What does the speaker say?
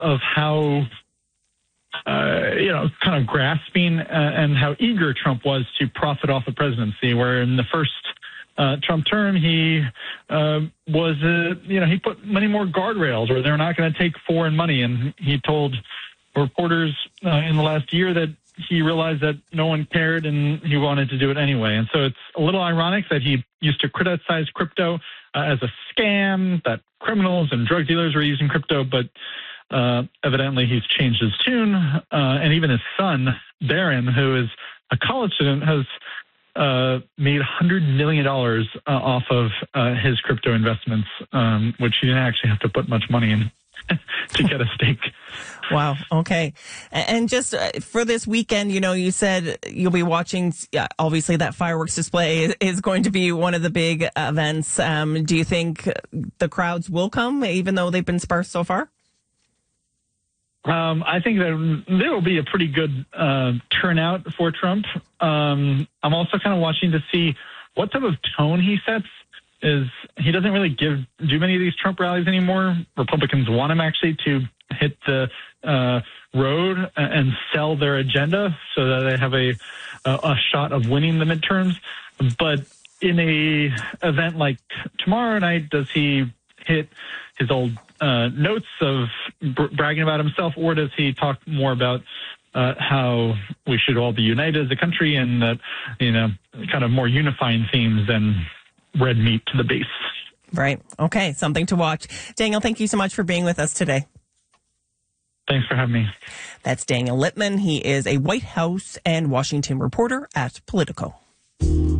of how, kind of grasping and how eager Trump was to profit off the presidency, where in the first Trump term, he he put many more guardrails where they're not going to take foreign money. And he told reporters in the last year that he realized that no one cared and he wanted to do it anyway. And so it's a little ironic that he used to criticize crypto as a scam, that criminals and drug dealers were using crypto, but evidently he's changed his tune. And even his son, Barron, who is a college student, has made $100 million off of his crypto investments, which he didn't actually have to put much money in to get a stake. Wow. Okay. And just for this weekend, you said you'll be watching, obviously that fireworks display is going to be one of the big events. Do you think the crowds will come, even though they've been sparse so far? I think that there will be a pretty good turnout for Trump. I'm also kind of watching to see what type of tone he sets. He doesn't really do many of these Trump rallies anymore. Republicans want him actually to hit the road and sell their agenda so that they have a shot of winning the midterms. But in a event like tomorrow night, does he hit his old notes of bragging about himself, or does he talk more about how we should all be united as a country and that, kind of more unifying themes than red meat to the base? Right. Okay. Something to watch. Daniel, thank you so much for being with us today. Thanks for having me. That's Daniel Littman. He is a White House and Washington reporter at Politico.